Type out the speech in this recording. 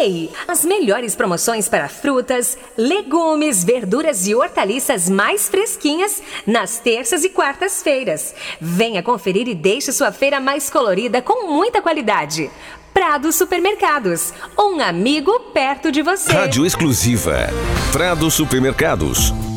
Ei, as melhores promoções para frutas, legumes, verduras e hortaliças mais fresquinhas nas terças e quartas-feiras. Venha conferir e deixe sua feira mais colorida com muita qualidade. Prado Supermercados, um amigo perto de você. Rádio exclusiva. Prado Supermercados.